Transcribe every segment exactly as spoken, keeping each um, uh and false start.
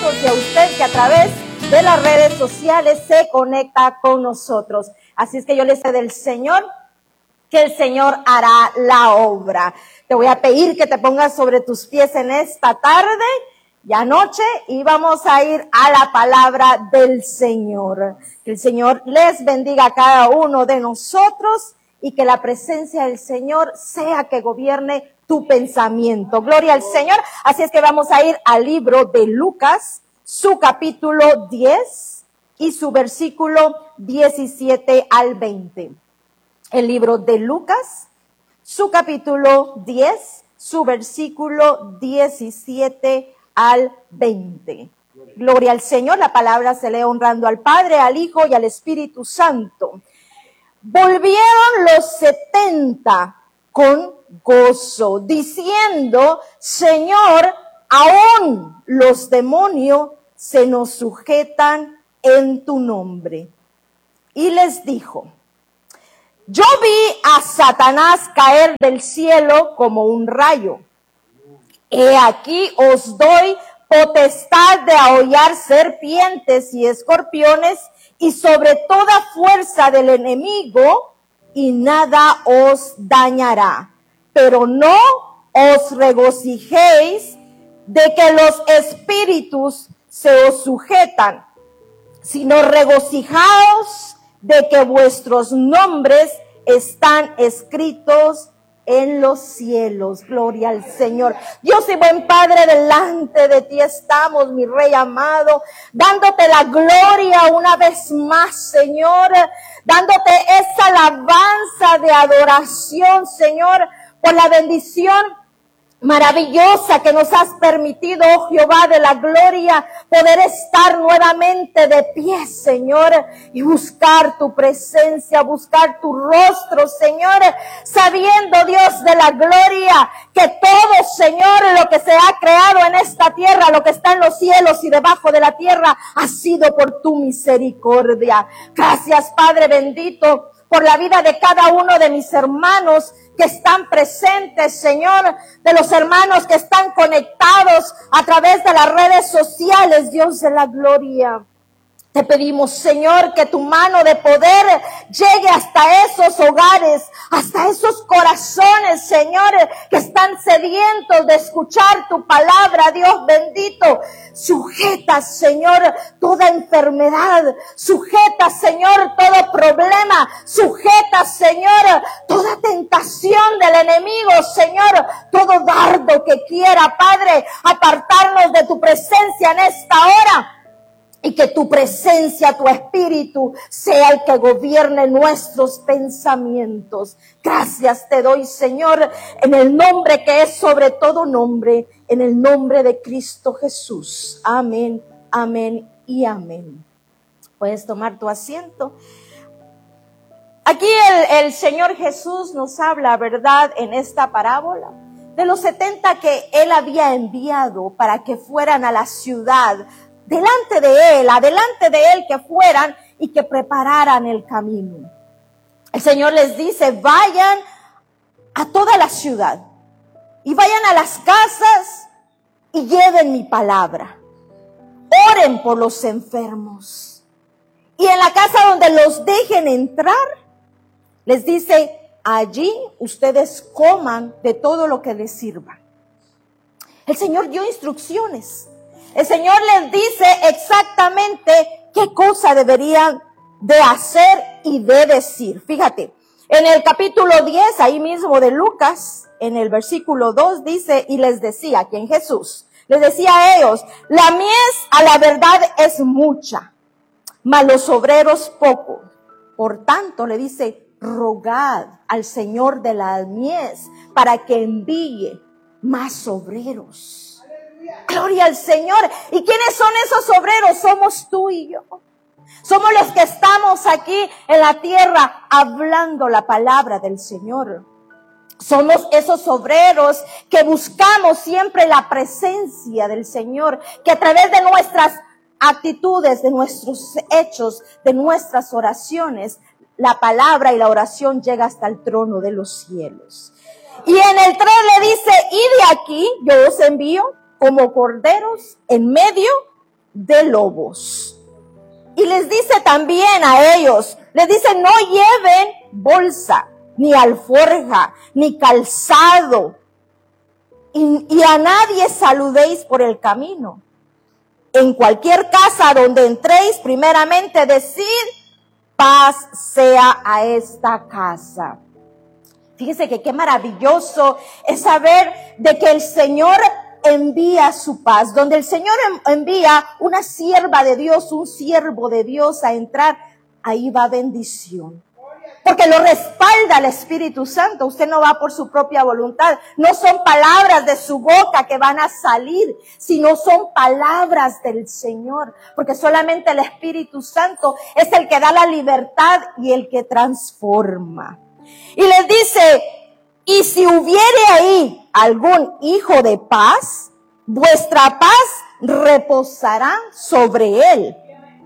amigos y a usted que a través de las redes sociales se conecta con nosotros. Así es que yo les pido del Señor que el Señor hará la obra. Te voy a pedir que te pongas sobre tus pies en esta tarde y anoche y vamos a ir a la palabra del Señor. Que el Señor les bendiga a cada uno de nosotros y que la presencia del Señor sea que gobierne tu pensamiento. Gloria al Señor. Así es que vamos a ir al libro de Lucas, su capítulo diez y su versículo diecisiete al veinte. El libro de Lucas, su capítulo diez, su versículo diecisiete al veinte. Gloria al Señor. La palabra se lee honrando al Padre, al Hijo y al Espíritu Santo. Volvieron los setenta con gozo, diciendo: Señor, aún los demonios se nos sujetan en tu nombre. Y les dijo: yo vi a Satanás caer del cielo como un rayo. He aquí os doy potestad de ahollar serpientes y escorpiones y sobre toda fuerza del enemigo, y nada os dañará. Pero no os regocijéis de que los espíritus se os sujetan, sino regocijaos de que vuestros nombres están escritos en los cielos. Gloria al Señor. Dios y buen Padre, delante de ti estamos, mi Rey amado, dándote la gloria una vez más, Señor, dándote esa alabanza de adoración, Señor, por la bendición maravillosa que nos has permitido, oh Jehová de la gloria, poder estar nuevamente de pie, Señor, y buscar tu presencia, buscar tu rostro, Señor, sabiendo, Dios de la gloria, que todo, Señor, lo que se ha creado en esta tierra, lo que está en los cielos y debajo de la tierra, ha sido por tu misericordia. Gracias, Padre bendito, por la vida de cada uno de mis hermanos que están presentes, Señor, de los hermanos que están conectados a través de las redes sociales, Dios de la gloria. Te pedimos, Señor, que tu mano de poder llegue hasta esos hogares, hasta esos corazones, Señor, que están sedientos de escuchar tu palabra, Dios bendito. Sujeta, Señor, toda enfermedad. Sujeta, Señor, todo problema. Sujeta, Señor, toda tentación del enemigo, Señor. Todo dardo que quiera, Padre, apartarnos de tu presencia en esta hora. Y que tu presencia, tu espíritu, sea el que gobierne nuestros pensamientos. Gracias te doy, Señor, en el nombre que es sobre todo nombre, en el nombre de Cristo Jesús. Amén, amén y amén. Puedes tomar tu asiento. Aquí el, el Señor Jesús nos habla, ¿verdad?, en esta parábola, de los setenta que Él había enviado para que fueran a la ciudad, delante de Él, adelante de Él, que fueran y que prepararan el camino. El Señor les dice: vayan a toda la ciudad y vayan a las casas y lleven mi palabra. Oren por los enfermos. Y en la casa donde los dejen entrar, les dice: allí ustedes coman de todo lo que les sirva. El Señor dio instrucciones. El Señor les dice exactamente qué cosa deberían de hacer y de decir. Fíjate, en el capítulo diez, ahí mismo de Lucas, en el versículo dos dice: y les decía, ¿quién? Jesús, les decía a ellos: la mies a la verdad es mucha, mas los obreros poco. Por tanto, le dice: rogad al Señor de la mies para que envíe más obreros. Gloria al Señor. ¿Y quiénes son esos obreros? Somos tú y yo. Somos los que estamos aquí en la tierra hablando la palabra del Señor. Somos esos obreros que buscamos siempre la presencia del Señor, que a través de nuestras actitudes, de nuestros hechos, de nuestras oraciones, la palabra y la oración llega hasta el trono de los cielos. Y en el tres le dice: y de aquí yo os envío como corderos en medio de lobos. Y les dice también a ellos, les dice, no lleven bolsa, ni alforja, ni calzado, y, y a nadie saludéis por el camino. En cualquier casa donde entréis, primeramente decid, paz sea a esta casa. Fíjese que qué maravilloso es saber de que el Señor envía su paz. Donde el Señor envía una sierva de Dios, un siervo de Dios a entrar, ahí va bendición. Porque lo respalda el Espíritu Santo. Usted no va por su propia voluntad. No son palabras de su boca que van a salir, sino son palabras del Señor. Porque solamente el Espíritu Santo es el que da la libertad y el que transforma. Y les dice, y si hubiere ahí algún hijo de paz, vuestra paz reposará sobre él.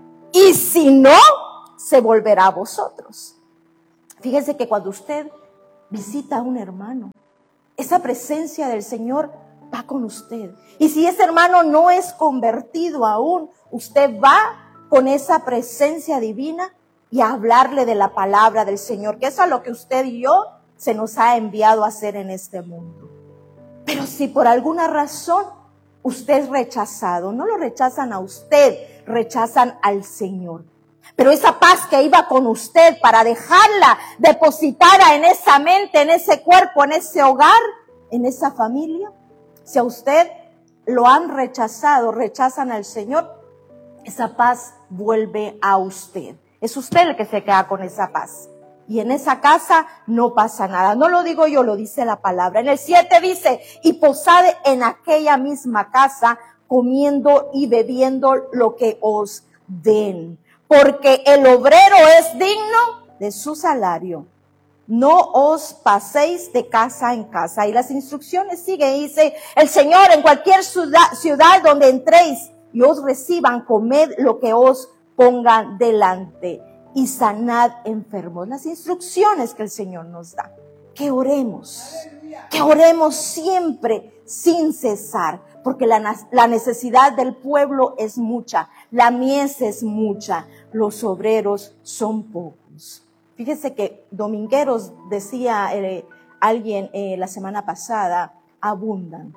Y si no, se volverá a vosotros. Fíjese que cuando usted visita a un hermano, esa presencia del Señor va con usted. Y si ese hermano no es convertido aún, usted va con esa presencia divina y a hablarle de la palabra del Señor, que eso es lo que usted y yo se nos ha enviado a hacer en este mundo. Pero si por alguna razón usted es rechazado, no lo rechazan a usted, rechazan al Señor. Pero esa paz que iba con usted para dejarla depositada en esa mente, en ese cuerpo, en ese hogar, en esa familia, si a usted lo han rechazado, rechazan al Señor, esa paz vuelve a usted. Es usted el que se queda con esa paz. Y en esa casa no pasa nada. No lo digo yo, lo dice la palabra. En el siete dice, y posad en aquella misma casa, comiendo y bebiendo lo que os den. Porque el obrero es digno de su salario. No os paséis de casa en casa. Y las instrucciones siguen. Dice, el Señor, en cualquier ciudad, ciudad donde entréis y os reciban, comed lo que os pongan delante. Y sanad enfermos. Las instrucciones que el Señor nos da. Que oremos. Que oremos siempre sin cesar. Porque la, la necesidad del pueblo es mucha. La mies es mucha. Los obreros son pocos. Fíjese que domingueros, decía eh, alguien eh, la semana pasada, abundan.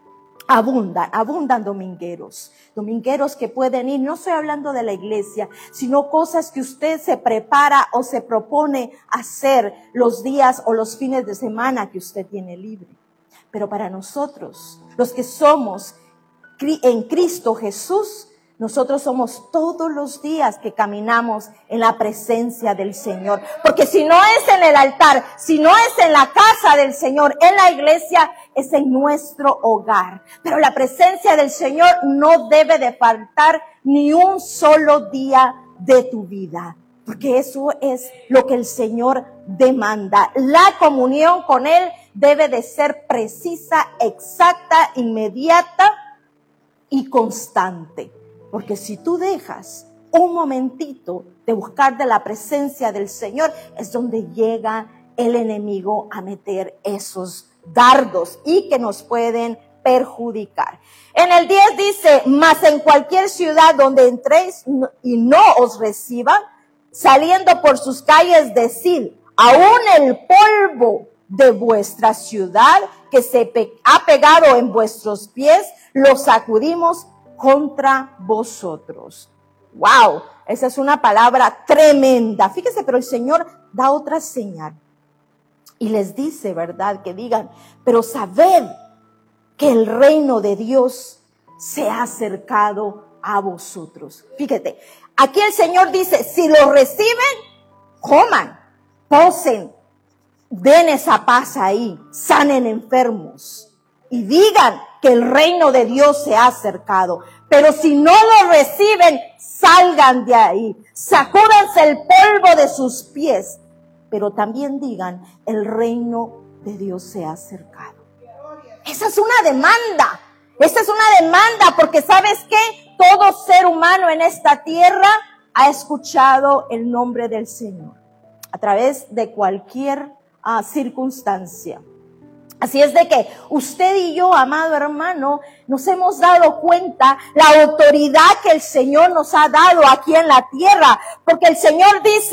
Abundan, abundan domingueros. Domingueros que pueden ir, no estoy hablando de la iglesia, sino cosas que usted se prepara o se propone hacer los días o los fines de semana que usted tiene libre. Pero para nosotros, los que somos en Cristo Jesús, nosotros somos todos los días que caminamos en la presencia del Señor. Porque si no es en el altar, si no es en la casa del Señor, en la iglesia, es en nuestro hogar. Pero la presencia del Señor no debe de faltar ni un solo día de tu vida. Porque eso es lo que el Señor demanda. La comunión con Él debe de ser precisa, exacta, inmediata y constante. Porque si tú dejas un momentito de buscar de la presencia del Señor, es donde llega el enemigo a meter esos dardos y que nos pueden perjudicar. En el diez dice, mas en cualquier ciudad donde entréis y no os reciban, saliendo por sus calles, decid, aún el polvo de vuestra ciudad que se pe- ha pegado en vuestros pies, lo sacudimos contra vosotros. Wow, esa es una palabra tremenda. Fíjese, pero el Señor da otra señal y les dice, ¿verdad? Que digan, pero sabed que el reino de Dios se ha acercado a vosotros. Fíjate, aquí el Señor dice, si lo reciben, coman, posen, den esa paz ahí, sanen enfermos y digan que el reino de Dios se ha acercado. Pero si no lo reciben, salgan de ahí, sacúdanse el polvo de sus pies, pero también digan, el reino de Dios se ha acercado. Esa es una demanda, esa es una demanda, porque ¿sabes qué? Todo ser humano en esta tierra ha escuchado el nombre del Señor a través de cualquier uh, circunstancia. Así es de que usted y yo, amado hermano, nos hemos dado cuenta la autoridad que el Señor nos ha dado aquí en la tierra. Porque el Señor dice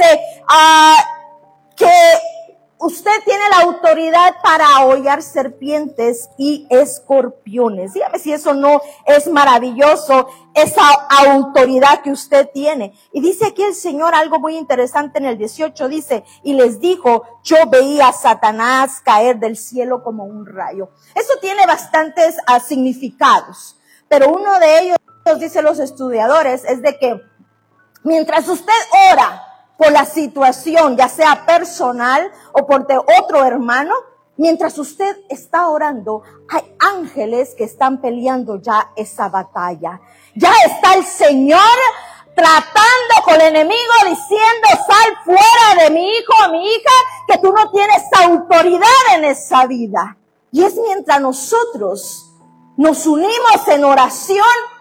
uh, que usted tiene la autoridad para hollar serpientes y escorpiones. Dígame si eso no es maravilloso, esa autoridad que usted tiene. Y dice aquí el Señor algo muy interesante en el dieciocho, dice, y les dijo, yo veía a Satanás caer del cielo como un rayo. Eso tiene bastantes uh, significados, pero uno de ellos, dicen los estudiadores, es de que mientras usted ora por la situación, ya sea personal o por de otro hermano, mientras usted está orando, hay ángeles que están peleando ya esa batalla. Ya está el Señor tratando con el enemigo, diciendo, sal fuera de mi hijo o mi hija, que tú no tienes autoridad en esa vida. Y es mientras nosotros nos unimos en oración,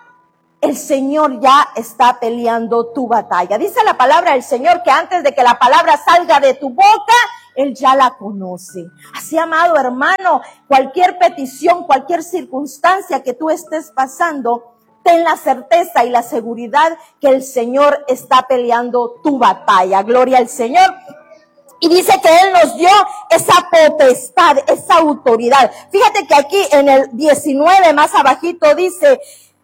el Señor ya está peleando tu batalla. Dice la palabra del Señor que antes de que la palabra salga de tu boca, Él ya la conoce. Así, amado hermano, cualquier petición, cualquier circunstancia que tú estés pasando, ten la certeza y la seguridad que el Señor está peleando tu batalla. Gloria al Señor. Y dice que Él nos dio esa potestad, esa autoridad. Fíjate que aquí en el diecinueve, más abajito, dice,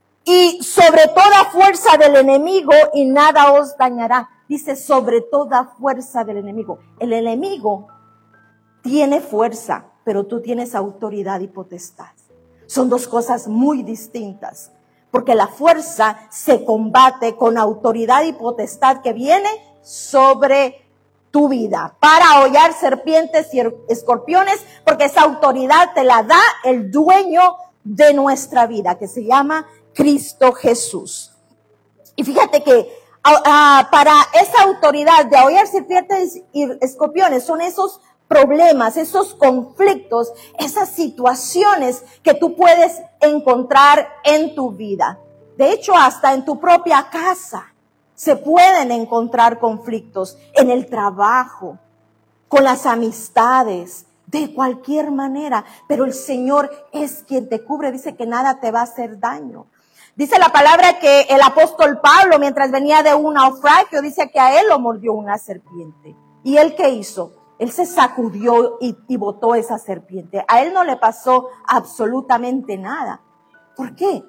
y sobre toda fuerza del enemigo y nada os dañará. Dice sobre toda fuerza del enemigo. El enemigo tiene fuerza, pero tú tienes autoridad y potestad. Son dos cosas muy distintas. Porque la fuerza se combate con autoridad y potestad que viene sobre tu vida. Para hollar serpientes y escorpiones, porque esa autoridad te la da el dueño de nuestra vida, que se llama Cristo Jesús. Y fíjate que uh, uh, para esa autoridad de hollar serpientes y escorpiones son esos problemas, esos conflictos, esas situaciones que tú puedes encontrar en tu vida. De hecho, hasta en tu propia casa se pueden encontrar conflictos, en el trabajo, con las amistades, de cualquier manera. Pero el Señor es quien te cubre, dice que nada te va a hacer daño. Dice la palabra que el apóstol Pablo, mientras venía de un naufragio, dice que a él lo mordió una serpiente. ¿Y él qué hizo? Él se sacudió y, y botó esa serpiente. A él no le pasó absolutamente nada. ¿Por qué?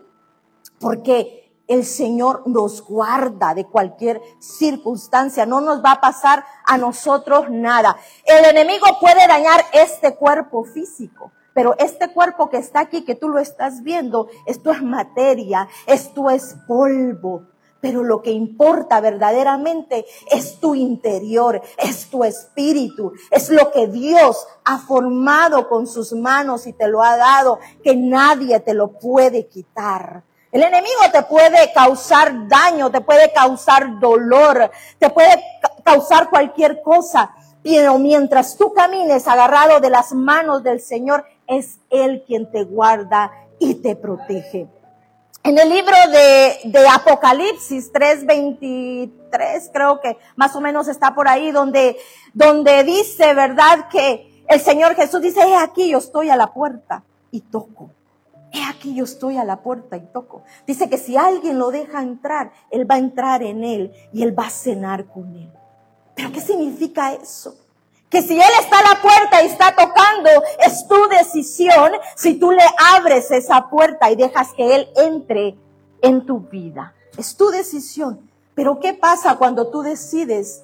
Porque el Señor nos guarda de cualquier circunstancia. No nos va a pasar a nosotros nada. El enemigo puede dañar este cuerpo físico, pero este cuerpo que está aquí, que tú lo estás viendo, esto es materia, esto es polvo. Pero lo que importa verdaderamente es tu interior, es tu espíritu, es lo que Dios ha formado con sus manos y te lo ha dado, que nadie te lo puede quitar. El enemigo te puede causar daño, te puede causar dolor, te puede causar cualquier cosa, pero mientras tú camines agarrado de las manos del Señor, es Él quien te guarda y te protege. En el libro de, de Apocalipsis tres veintitrés, creo que más o menos está por ahí, donde, donde dice, ¿verdad?, que el Señor Jesús dice, he aquí yo estoy a la puerta y toco. He aquí yo estoy a la puerta y toco. Dice que si alguien lo deja entrar, Él va a entrar en él y Él va a cenar con él. ¿Pero qué significa eso? Que si Él está a la puerta y está tocando, es tu decisión si tú le abres esa puerta y dejas que Él entre en tu vida. Es tu decisión. Pero ¿qué pasa cuando tú decides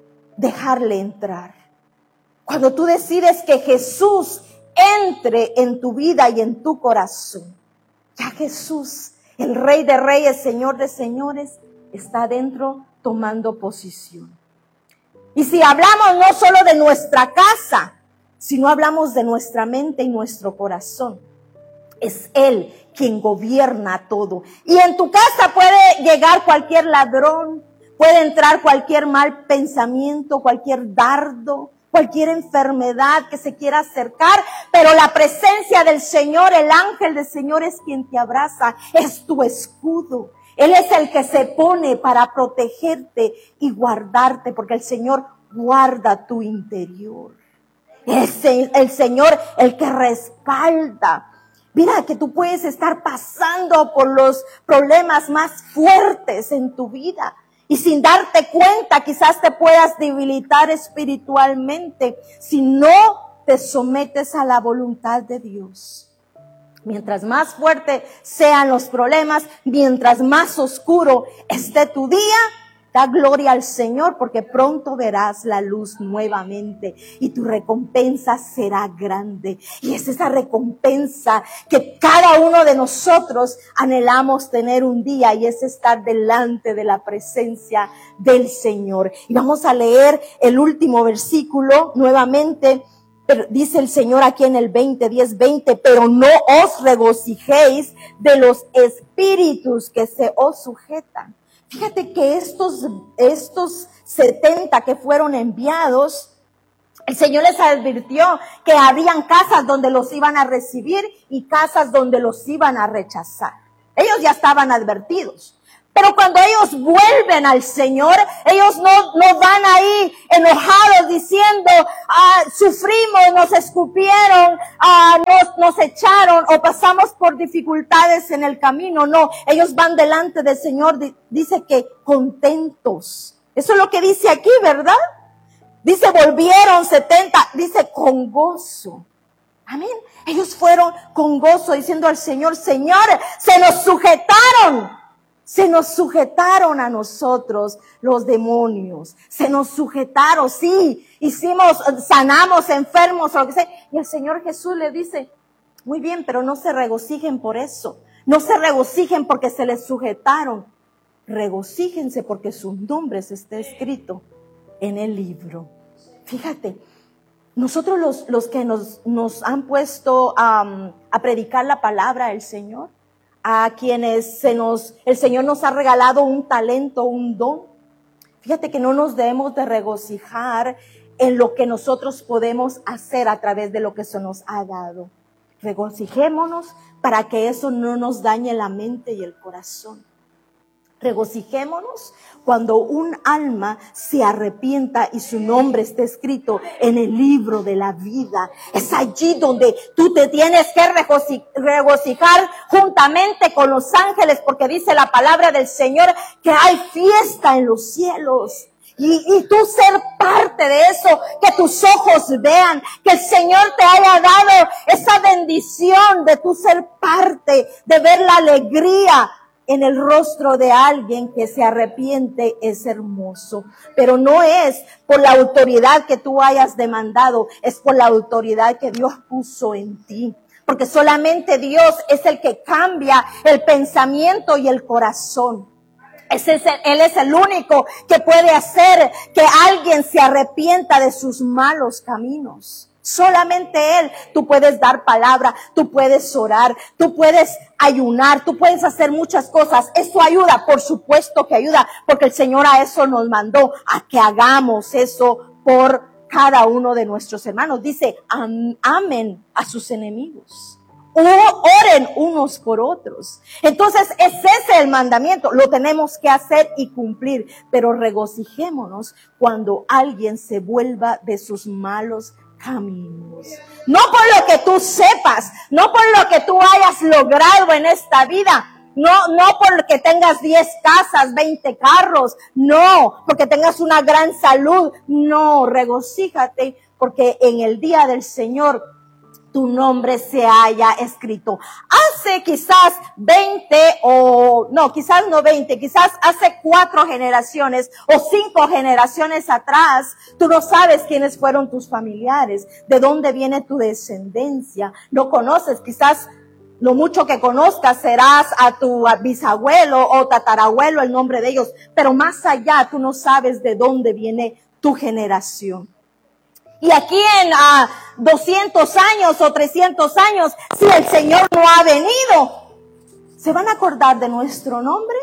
dejarle entrar? Cuando tú decides que Jesús entre en tu vida y en tu corazón. Ya Jesús, el Rey de Reyes, Señor de Señores, está dentro tomando posición. Y si hablamos no solo de nuestra casa, sino hablamos de nuestra mente y nuestro corazón. Es Él quien gobierna todo. Y en tu casa puede llegar cualquier ladrón, puede entrar cualquier mal pensamiento, cualquier dardo, cualquier enfermedad que se quiera acercar, pero la presencia del Señor, el ángel del Señor es quien te abraza, es tu escudo. Él es el que se pone para protegerte y guardarte, porque el Señor guarda tu interior. Es el, el Señor el que respalda. Mira que tú puedes estar pasando por los problemas más fuertes en tu vida y sin darte cuenta quizás te puedas debilitar espiritualmente si no te sometes a la voluntad de Dios. Mientras más fuerte sean los problemas, mientras más oscuro esté tu día, da gloria al Señor porque pronto verás la luz nuevamente y tu recompensa será grande. Y es esa recompensa que cada uno de nosotros anhelamos tener un día y es estar delante de la presencia del Señor. Y vamos a leer el último versículo nuevamente. Pero dice el Señor aquí en el veinte, diez, veinte, pero no os regocijéis de los espíritus que se os sujetan. Fíjate que estos, estos setenta que fueron enviados, el Señor les advirtió que habrían casas donde los iban a recibir y casas donde los iban a rechazar. Ellos ya estaban advertidos. Pero cuando ellos vuelven al Señor, ellos no, no van ahí enojados diciendo, ah, sufrimos, nos escupieron, ah, nos, nos echaron o pasamos por dificultades en el camino. No, ellos van delante del Señor, dice que contentos. Eso es lo que dice aquí, ¿verdad? Dice, volvieron setenta, dice con gozo. Amén. Ellos fueron con gozo diciendo al Señor, Señor, se nos sujetaron. Se nos sujetaron a nosotros los demonios. Se nos sujetaron, sí. Hicimos, sanamos enfermos o lo que sea. Y el Señor Jesús le dice, muy bien, pero no se regocijen por eso. No se regocijen porque se les sujetaron. Regocíjense porque sus nombres está escrito en el libro. Fíjate, nosotros los, los que nos, nos han puesto um, a predicar la palabra del Señor, a quienes se nos, el Señor nos ha regalado un talento, un don. Fíjate que no nos debemos de regocijar en lo que nosotros podemos hacer a través de lo que se nos ha dado. Regocijémonos para que eso no nos dañe la mente y el corazón. Regocijémonos cuando un alma se arrepienta y su nombre esté escrito en el libro de la vida. Es allí donde tú te tienes que regocijar juntamente con los ángeles, porque dice la palabra del Señor que hay fiesta en los cielos. Y, y tú ser parte de eso, que tus ojos vean, que el Señor te haya dado esa bendición de tú ser parte, de ver la alegría en el rostro de alguien que se arrepiente, es hermoso. Pero no es por la autoridad que tú hayas demandado, es por la autoridad que Dios puso en ti. Porque solamente Dios es el que cambia el pensamiento y el corazón. Ese es el, Él es el único que puede hacer que alguien se arrepienta de sus malos caminos. Solamente Él. Tú puedes dar palabra, tú puedes orar, tú puedes ayunar, tú puedes hacer muchas cosas. ¿Eso ayuda? Por supuesto que ayuda, porque el Señor a eso nos mandó, a que hagamos eso por cada uno de nuestros hermanos. Dice, am, amen a sus enemigos. Oren unos por otros. Entonces, ese es el mandamiento. Lo tenemos que hacer y cumplir. Pero regocijémonos cuando alguien se vuelva de sus malos caminos. No por lo que tú sepas, no por lo que tú hayas logrado en esta vida. No, no porque tengas diez casas, veinte carros. No, porque tengas una gran salud. No, regocíjate porque en el día del Señor tu nombre se haya escrito. Hace quizás veinte o, no, quizás no veinte, quizás hace cuatro generaciones o cinco generaciones atrás, tú no sabes quiénes fueron tus familiares, de dónde viene tu descendencia, no conoces, quizás lo mucho que conozcas serás a tu bisabuelo o tatarabuelo, el nombre de ellos, pero más allá tú no sabes de dónde viene tu generación. Y aquí en uh, doscientos años o trescientos años, si el Señor no ha venido, ¿se van a acordar de nuestro nombre?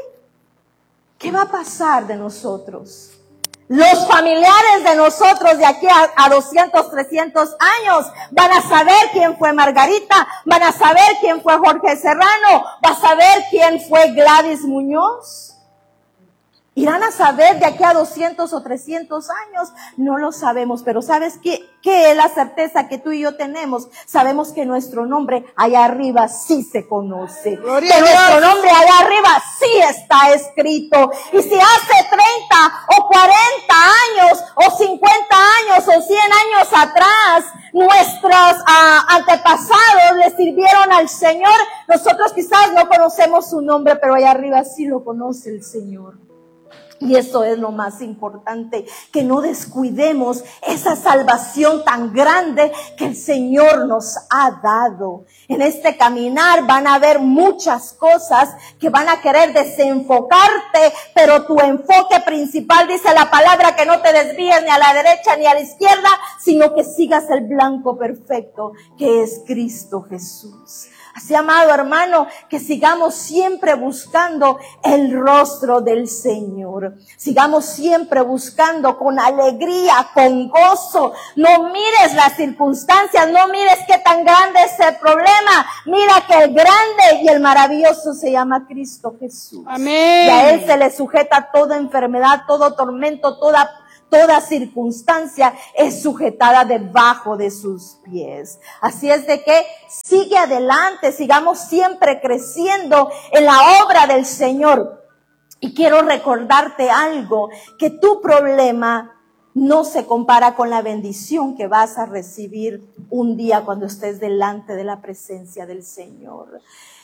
¿Qué va a pasar de nosotros? Los familiares de nosotros de aquí a, a doscientos, trescientos años van a saber quién fue Margarita, van a saber quién fue Jorge Serrano, van a saber quién fue Gladys Muñoz. ¿Irán a saber de aquí a doscientos o trescientos años? No lo sabemos, pero ¿sabes qué? ¿Qué es la certeza que tú y yo tenemos? Sabemos que nuestro nombre allá arriba sí se conoce. Gloria que a Dios. nuestro nombre allá arriba sí está escrito. Y si hace treinta o cuarenta años o cincuenta años o cien años atrás nuestros uh, antepasados le sirvieron al Señor, nosotros quizás no conocemos su nombre, pero allá arriba sí lo conoce el Señor. Y eso es lo más importante, que no descuidemos esa salvación tan grande que el Señor nos ha dado. En este caminar van a haber muchas cosas que van a querer desenfocarte, pero tu enfoque principal, dice la palabra, que no te desvíes ni a la derecha ni a la izquierda, sino que sigas el blanco perfecto, que es Cristo Jesús. Así, amado hermano, que sigamos siempre buscando el rostro del Señor. Sigamos siempre buscando con alegría, con gozo. No mires las circunstancias, no mires qué tan grande es el problema. Mira que el grande y el maravilloso se llama Cristo Jesús. Amén. Y a Él se le sujeta toda enfermedad, todo tormento, toda Toda circunstancia es sujetada debajo de sus pies. Así es de que sigue adelante, sigamos siempre creciendo en la obra del Señor. Y quiero recordarte algo, que tu problema no se compara con la bendición que vas a recibir un día cuando estés delante de la presencia del Señor.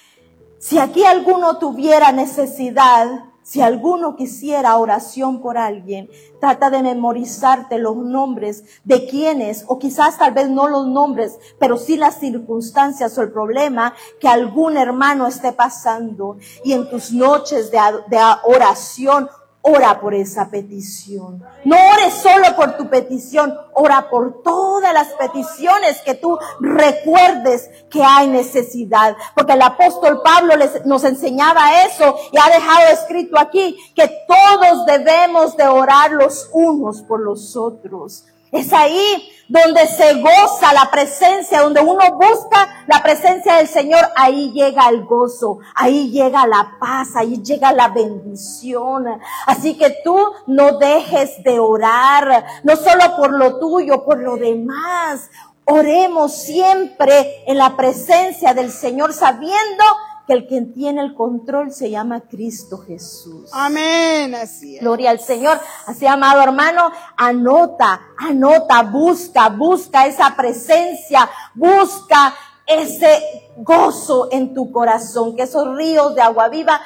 Si aquí alguno tuviera necesidad, si alguno quisiera oración por alguien, trata de memorizarte los nombres de quienes, o quizás tal vez no los nombres, pero sí las circunstancias o el problema que algún hermano esté pasando. Y en tus noches de, de oración, ora por esa petición. No ores solo por tu petición, ora por todas las peticiones que tú recuerdes que hay necesidad. Porque el apóstol Pablo les, nos enseñaba eso y ha dejado escrito aquí que todos debemos de orar los unos por los otros. Es ahí donde se goza la presencia, donde uno busca la presencia del Señor, ahí llega el gozo, ahí llega la paz, ahí llega la bendición. Así que tú no dejes de orar, no solo por lo tuyo, por lo demás. Oremos siempre en la presencia del Señor, sabiendo que el que tiene el control se llama Cristo Jesús. Amén, así es. Gloria al Señor. Así, amado hermano, anota, anota, busca, busca esa presencia, busca ese gozo en tu corazón, que esos ríos de agua viva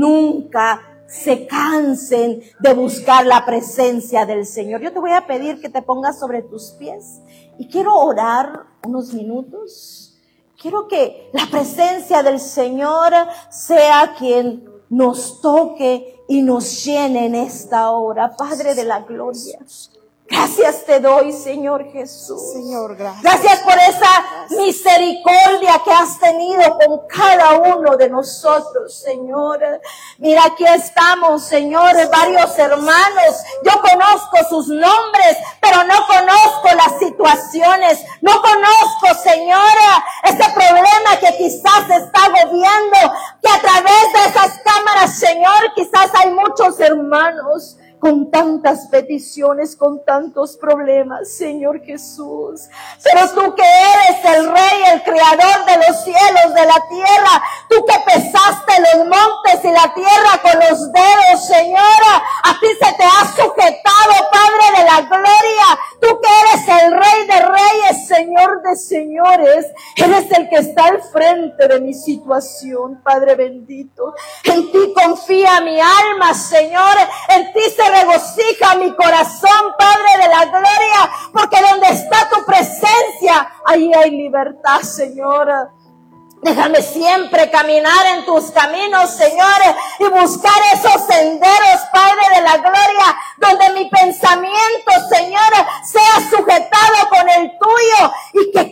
nunca se cansen de buscar la presencia del Señor. Yo te voy a pedir que te pongas sobre tus pies y quiero orar unos minutos. Quiero que la presencia del Señor sea quien nos toque y nos llene en esta hora. Padre de la gloria, gracias te doy, Señor Jesús. Señor, gracias. Gracias por esa misericordia que has tenido con cada uno de nosotros, Señor. Mira, aquí estamos, Señor, varios hermanos. Yo conozco sus nombres, pero no conozco las situaciones. No conozco, Señora, ese problema que quizás está agobiando, que a través de esas cámaras, Señor, quizás hay muchos hermanos con tantas peticiones, con tantos problemas, Señor Jesús. Pero tú que eres el Rey, el Creador de los cielos, de la tierra, tú que pesaste los montes y la tierra con los dedos, Señora, a ti se te ha sujetado, Padre de la gloria. Tú que eres el Rey de reyes, Señor de señores, eres el que está al frente de mi situación, Padre bendito. En ti confía mi alma, Señor, en ti se regocija mi corazón, Padre de la gloria, porque donde está tu presencia, ahí hay libertad, Señor. Déjame siempre caminar en tus caminos, Señor, y buscar esos senderos, Padre de la gloria, donde mi pensamiento, Señor, sea sujetado con el tuyo y que cada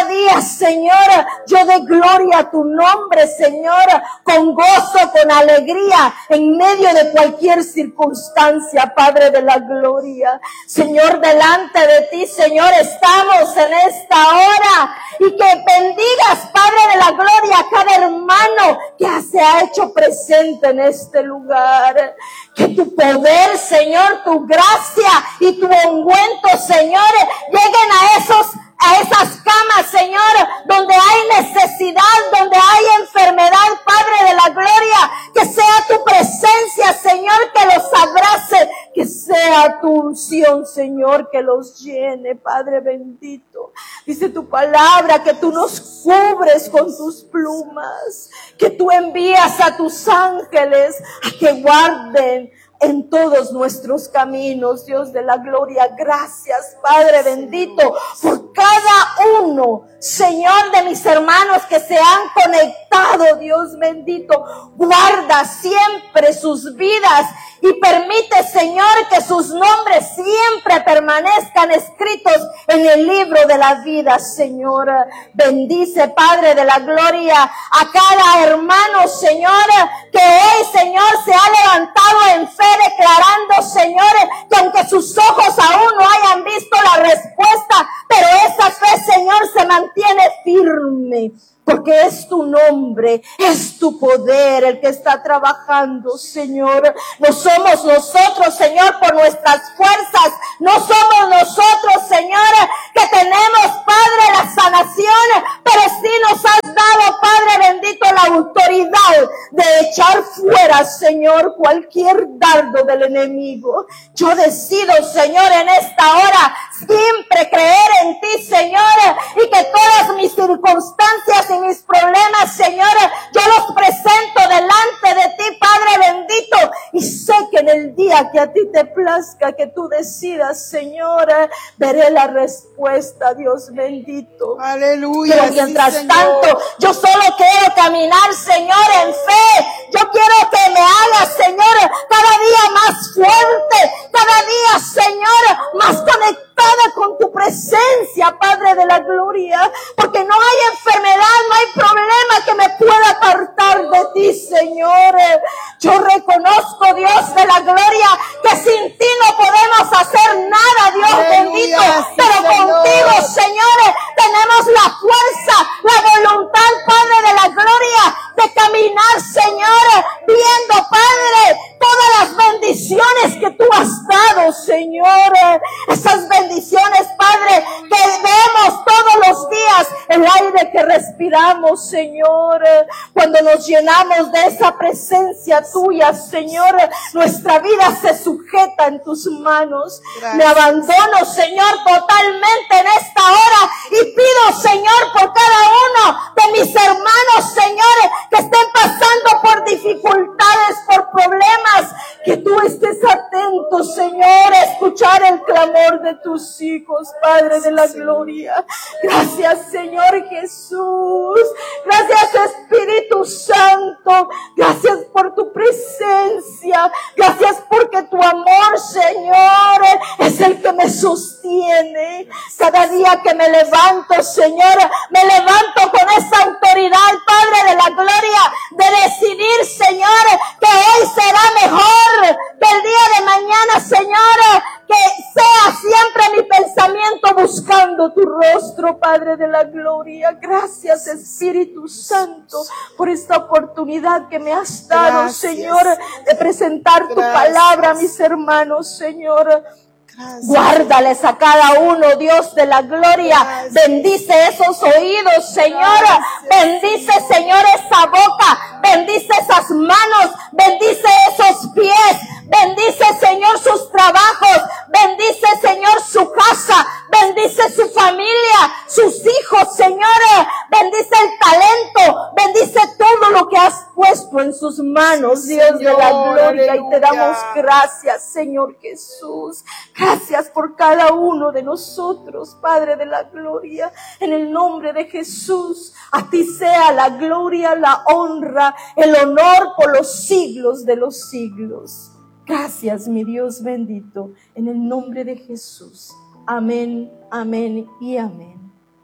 día, Señor, yo dé gloria a tu nombre, Señor, con gozo, con alegría, en medio de cualquier circunstancia, Padre de la gloria. Señor, delante de ti, Señor, estamos en esta hora, y que bendigas, Padre de la gloria, a cada hermano que se ha hecho presente en este lugar. Que tu poder, Señor, tu gracia y tu ungüento, Señor, lleguen a esos a esas camas, Señor, donde hay necesidad, donde hay enfermedad, Padre de la gloria, que sea tu presencia, Señor, que los abrace, que sea tu unción, Señor, que los llene, Padre bendito. Dice tu palabra que tú nos cubres con tus plumas, que tú envías a tus ángeles a que guarden en todos nuestros caminos, Dios de la gloria. Gracias, Padre bendito, por cada uno, Señor, de mis hermanos que se han conectado, Dios bendito. Guarda siempre sus vidas y permite, Señor, que sus nombres siempre permanezcan escritos en el libro de la vida, Señor. Bendice, Padre de la gloria, a cada hermano, Señor, que hoy, Señor, se ha levantado en fe, declarando, Señor, que aunque sus ojos aún no hayan visto la respuesta, pero esa fe, Señor, se mantiene firme. Porque es tu nombre, es tu poder el que está trabajando, Señor. No somos nosotros, Señor, por nuestras fuerzas. No somos nosotros, Señor, que tenemos, Padre, la sanación. Pero sí nos has dado, Padre bendito, la autoridad de echar fuera, Señor, cualquier dardo del enemigo. Yo decido, Señor, en esta hora siempre creer en ti, Señor, y que todas mis circunstancias y mis problemas, Señor, yo los presento delante de ti, Padre bendito, y sé que en el día que a ti te plazca, que tú decidas, Señor, veré la respuesta, Dios bendito. Aleluya. Pero mientras sí, tanto, yo solo quiero caminar, Señor, en fe. Yo quiero que me hagas, Señor, cada día más fuerte, cada día, Señor, más conectada con tu presencia, Padre de la gloria, porque no hay enfermedad, no hay problema que me pueda apartar de ti, Señor. Yo reconozco, Dios de la gloria, que sin ti no podemos hacer nada, Dios Aleluya, bendito, sí, pero Señor. contigo, Señor, tenemos la fuerza, la voluntad, Padre de la gloria, de caminar, Señor, viendo, Padre, todas las bendiciones que tú has dado, Señor. Esas bendiciones, Padre, que vemos todos los días, el aire que respiramos, Señor. Cuando nos llenamos de esa presencia tuya, Señor, nuestra vida se sujeta en tus manos. Gracias. Me abandono, Señor, totalmente en esta hora y pido, Señor, por cada uno de mis hermanos, Señor, que estén pasando por dificultades, por problemas, que tú estés atento, Señor, a escuchar el clamor de tus hijos, Padre de la gloria. Gracias, Señor Jesús. Gracias, Espíritu Santo. Gracias por tu presencia. Gracias porque tu amor, Señor, es el que me sostiene. Cada día que me levanto, Señor, me levanto con esa autoridad, Padre de la gloria, de decidir, Señor, que hoy será mejor que el día de mañana, Señor, que sea siempre mi pensamiento buscando tu rostro, Padre de la gloria. Gracias, Espíritu Santo, por esta oportunidad que me has dado, Gracias, Señor, de presentar tu Gracias. palabra a mis hermanos, Señor. Gracias. Guárdales a cada uno, Dios de la gloria. Gracias. Bendice esos oídos, Señor. Gracias. Bendice, Señor, esa boca. Bendice esas manos. Bendice esos pies. Bendice, Señor, sus trabajos. Bendice, Señor, su casa. Bendice su familia, sus hijos, Señor. Bendice el talento. Bendice todo lo que has puesto en sus manos, Dios de la Señor, gloria. Y te damos aleluya. gracias, Señor Jesús. Gracias por cada uno de nosotros, Padre de la gloria. En el nombre de Jesús, a ti sea la gloria, la honra, el honor por los siglos de los siglos. Gracias, mi Dios bendito, en el nombre de Jesús. Amén, amén y amén.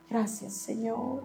Gracias, Señor.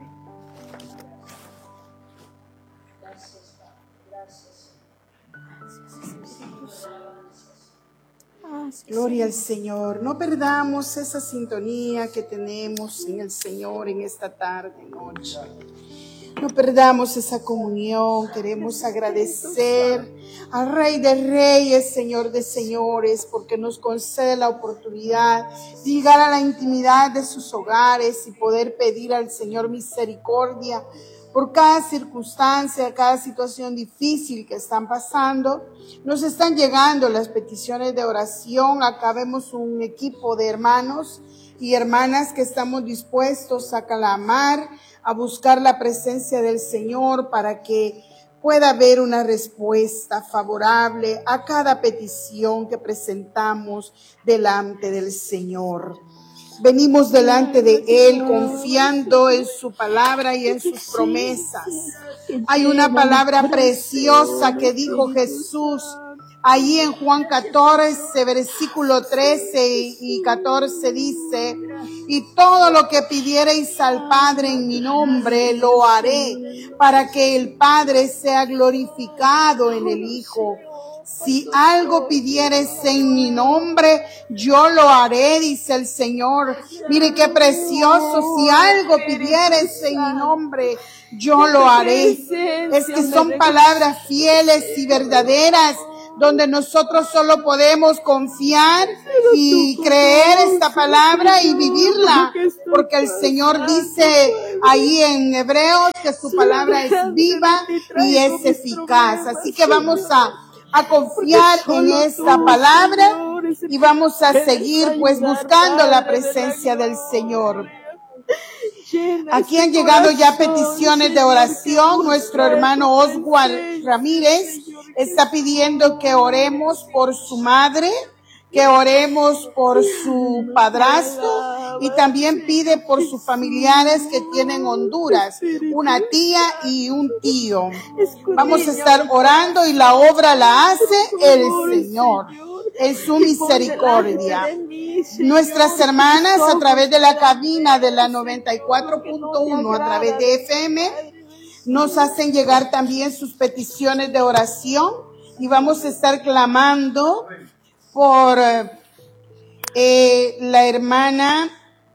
Gloria al Señor. No perdamos esa sintonía que tenemos en el Señor en esta tarde, noche. No perdamos esa comunión. Queremos agradecer al Rey de Reyes, Señor de Señores, porque nos concede la oportunidad de llegar a la intimidad de sus hogares y poder pedir al Señor misericordia por cada circunstancia, cada situación difícil que están pasando. Nos están llegando las peticiones de oración. Acá vemos un equipo de hermanos y hermanas que estamos dispuestos a clamar, a buscar la presencia del Señor para que pueda haber una respuesta favorable a cada petición que presentamos delante del Señor. Venimos delante de Él confiando en su palabra y en sus promesas. Hay una palabra preciosa que dijo Jesús ahí en Juan catorce, versículo trece y catorce dice: y todo lo que pidiereis al Padre en mi nombre lo haré, para que el Padre sea glorificado en el Hijo. Si algo pidieres en mi nombre, yo lo haré, dice el Señor. Mire qué precioso. Si algo pidieres en mi nombre, yo lo haré. Es que son palabras fieles y verdaderas, donde nosotros solo podemos confiar y creer esta palabra y vivirla, porque el Señor dice ahí en Hebreos que su palabra es viva y es eficaz. Así que vamos a a confiar en esta palabra y vamos a seguir pues buscando la presencia del Señor. Aquí han llegado ya peticiones de oración. Nuestro hermano Oswald Ramírez está pidiendo que oremos por su madre, que oremos por su padrastro y también pide por sus familiares que tienen Honduras, una tía y un tío. Vamos a estar orando y la obra la hace el Señor en su misericordia. Nuestras hermanas a través de la cabina de la noventa y cuatro punto uno, a través de F M, nos hacen llegar también sus peticiones de oración y vamos a estar clamando por eh, la hermana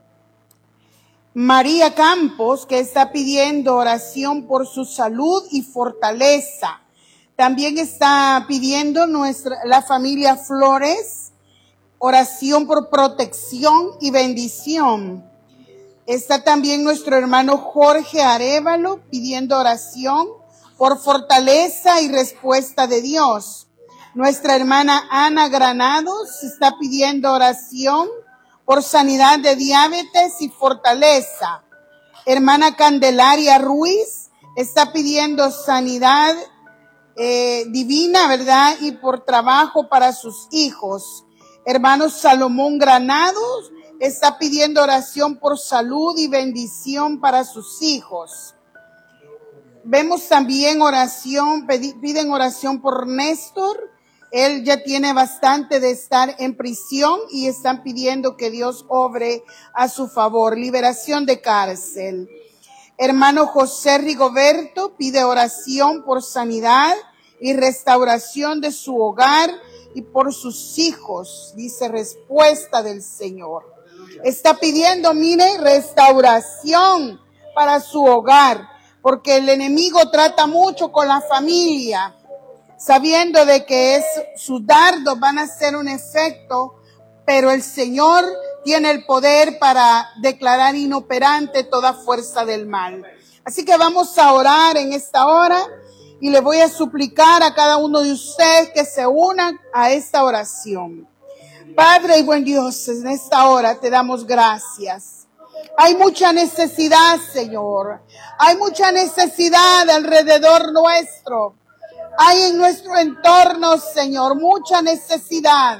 María Campos, que está pidiendo oración por su salud y fortaleza. También está pidiendo nuestra, la familia Flores, oración por protección y bendición. Está también nuestro hermano Jorge Arévalo pidiendo oración por fortaleza y respuesta de Dios. Nuestra hermana Ana Granados está pidiendo oración por sanidad de diabetes y fortaleza. Hermana Candelaria Ruiz está pidiendo sanidad eh, divina, ¿verdad? Y por trabajo para sus hijos. Hermano Salomón Granados está pidiendo oración por salud y bendición para sus hijos. Vemos también oración, piden oración por Néstor. Él ya tiene bastante de estar en prisión y están pidiendo que Dios obre a su favor. Liberación de cárcel. Hermano José Rigoberto pide oración por sanidad y restauración de su hogar y por sus hijos. Dice respuesta del Señor. Está pidiendo, mire, restauración para su hogar, porque el enemigo trata mucho con la familia, sabiendo de que es, sus dardos van a hacer un efecto, pero el Señor tiene el poder para declarar inoperante toda fuerza del mal. Así que vamos a orar en esta hora y le voy a suplicar a cada uno de ustedes que se unan a esta oración. Padre y buen Dios, en esta hora te damos gracias. Hay mucha necesidad, Señor. Hay mucha necesidad alrededor nuestro. Hay en nuestro entorno, Señor, mucha necesidad.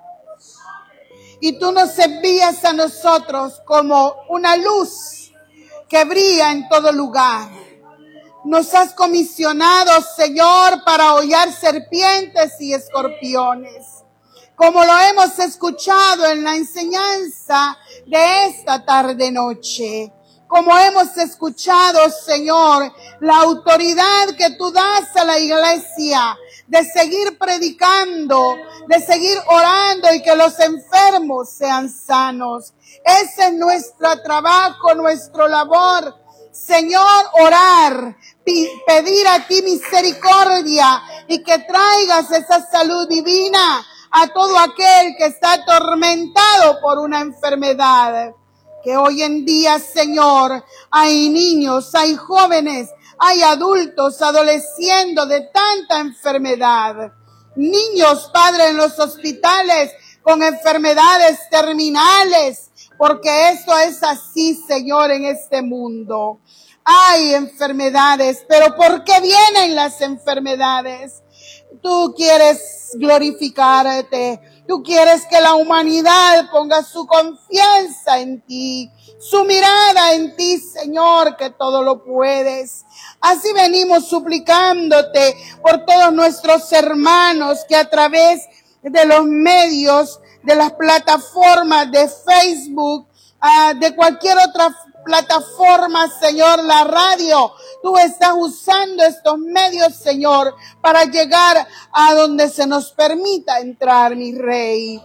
Y tú nos envías a nosotros como una luz que brilla en todo lugar. Nos has comisionado, Señor, para hollar serpientes y escorpiones, como lo hemos escuchado en la enseñanza de esta tarde-noche. como hemos escuchado, Señor, la autoridad que tú das a la iglesia de seguir predicando, de seguir orando y que los enfermos sean sanos. Ese es nuestro trabajo, nuestra labor. Señor, orar, pedir a ti misericordia y que traigas esa salud divina a todo aquel que está atormentado por una enfermedad. Que hoy en día, Señor, hay niños, hay jóvenes, hay adultos adoleciendo de tanta enfermedad. Niños, Padre, en los hospitales con enfermedades terminales, porque eso es así, Señor, en este mundo. Hay enfermedades, pero ¿por qué vienen las enfermedades? Tú quieres glorificarte. Tú quieres que la humanidad ponga su confianza en ti, su mirada en ti, Señor, que todo lo puedes. Así venimos suplicándote por todos nuestros hermanos que a través de los medios, de las plataformas de Facebook, uh, de cualquier otra plataforma, Señor, la radio, tú estás usando estos medios, Señor, para llegar a donde se nos permita entrar, mi Rey.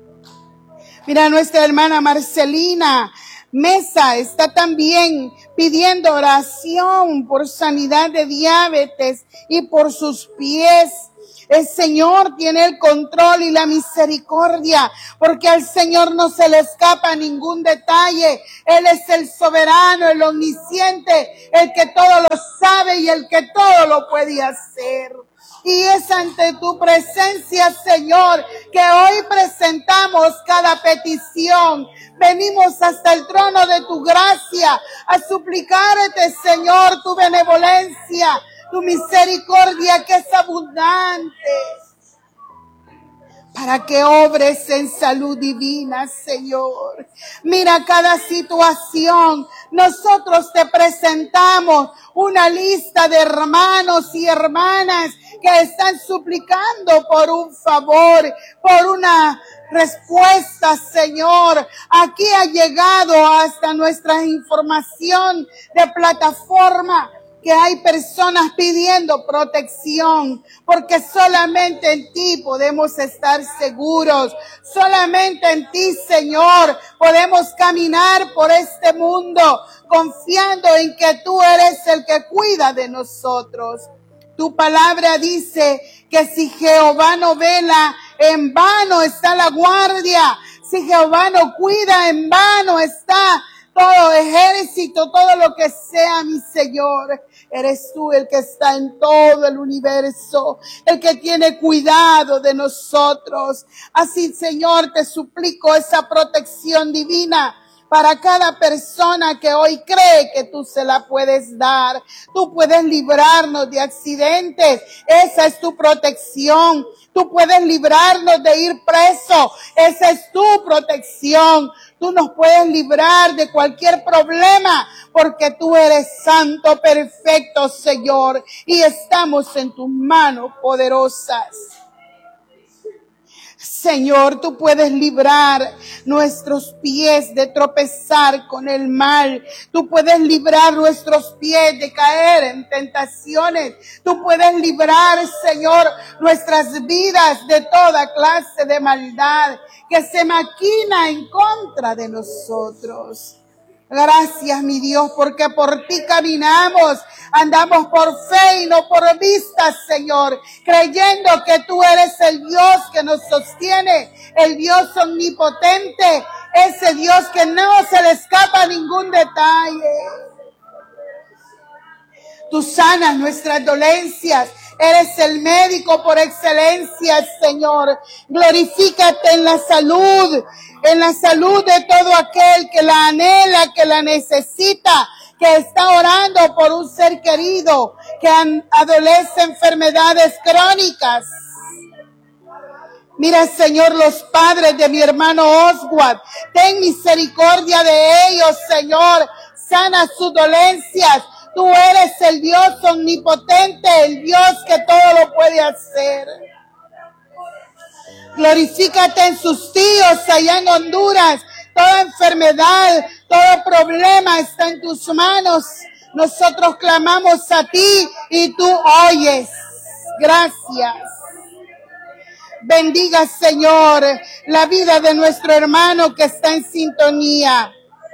Mira, nuestra hermana Marcelina Mesa está también pidiendo oración por sanidad de diabetes y por sus pies. El Señor tiene el control y la misericordia, porque al Señor no se le escapa ningún detalle. Él es el soberano, el omnisciente, el que todo lo sabe y el que todo lo puede hacer. Y es ante tu presencia, Señor, que hoy presentamos cada petición. Venimos hasta el trono de tu gracia a suplicarte, Señor, tu benevolencia, tu misericordia que es abundante, para que obres en salud divina, Señor. Mira cada situación. Nosotros te presentamos una lista de hermanos y hermanas que están suplicando por un favor, por una respuesta, Señor. Aquí ha llegado hasta nuestra información de plataforma que hay personas pidiendo protección, porque solamente en ti podemos estar seguros. Solamente en ti, Señor, podemos caminar por este mundo confiando en que tú eres el que cuida de nosotros. Tu palabra dice que si Jehová no vela, en vano está la guardia. Si Jehová no cuida, en vano está todo ejército, todo lo que sea, mi Señor. Eres tú el que está en todo el universo, el que tiene cuidado de nosotros. Así, Señor, te suplico esa protección divina para cada persona que hoy cree que tú se la puedes dar. Tú puedes librarnos de accidentes. Esa es tu protección. Tú puedes librarnos de ir preso. Esa es tu protección. Tú nos puedes librar de cualquier problema porque tú eres santo, perfecto, Señor. Y estamos en tus manos poderosas. Señor, tú puedes librar nuestros pies de tropezar con el mal. Tú puedes librar nuestros pies de caer en tentaciones. Tú puedes librar, Señor, nuestras vidas de toda clase de maldad que se maquina en contra de nosotros. Gracias, mi Dios, porque por ti caminamos, andamos por fe y no por vista, Señor, creyendo que tú eres el Dios que nos sostiene, el Dios omnipotente, ese Dios que no se le escapa ningún detalle. Tú sanas nuestras dolencias. Eres el médico por excelencia, Señor. Glorifícate en la salud, en la salud de todo aquel que la anhela, que la necesita, que está orando por un ser querido, que adolece enfermedades crónicas. Mira, Señor, los padres de mi hermano Oswald, ten misericordia de ellos, Señor. Sana sus dolencias. Tú eres el Dios omnipotente, el Dios que todo lo puede hacer. Glorifícate en sus tíos allá en Honduras, toda enfermedad, todo problema está en tus manos. Nosotros clamamos a ti y tú oyes. Gracias. Bendiga, Señor, la vida de nuestro hermano que está en sintonía.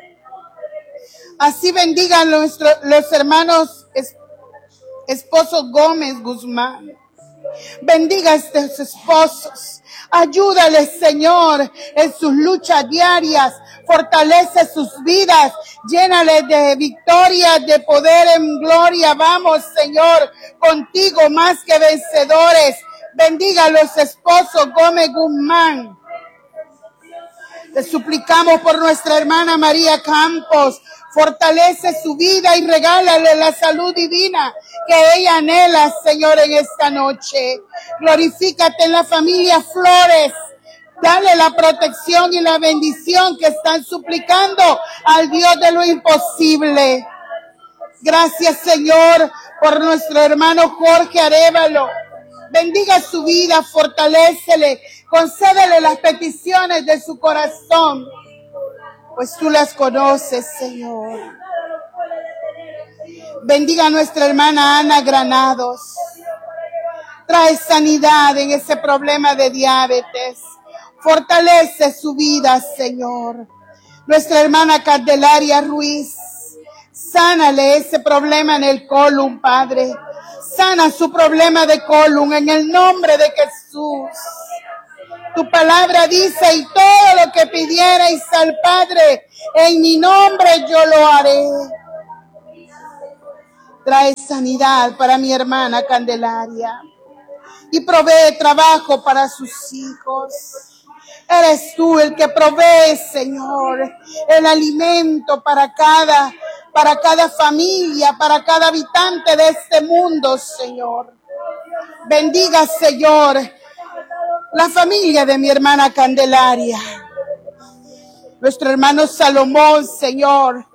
Así bendigan nuestro, los hermanos es, esposos Gómez Guzmán. Bendiga a estos esposos. Ayúdales, Señor, en sus luchas diarias. Fortalece sus vidas. Llénales de victoria, de poder en gloria. Vamos, Señor, contigo más que vencedores. Bendiga a los esposos Gómez Guzmán. Te suplicamos por nuestra hermana María Campos. Fortalece su vida y regálale la salud divina que ella anhela, Señor, en esta noche. Glorifícate en la familia Flores. Dale la protección y la bendición que están suplicando al Dios de lo imposible. Gracias, Señor, por nuestro hermano Jorge Arévalo. Bendiga su vida, fortalécele, concédele las peticiones de su corazón, pues tú las conoces, Señor. Bendiga a nuestra hermana Ana Granados. Trae sanidad en ese problema de diabetes. Fortalece su vida, Señor. Nuestra hermana Candelaria Ruiz. Sánale ese problema en el colon, Padre. Sana su problema de colon en el nombre de Jesús. Tu palabra dice, y todo lo que pidierais al Padre, en mi nombre yo lo haré. Trae sanidad para mi hermana Candelaria. Y provee trabajo para sus hijos. Eres tú el que provee, Señor, el alimento para cada, para cada familia, para cada habitante de este mundo, Señor. Bendiga, Señor, la familia de mi hermana Candelaria. Nuestro hermano Salomón, Señor.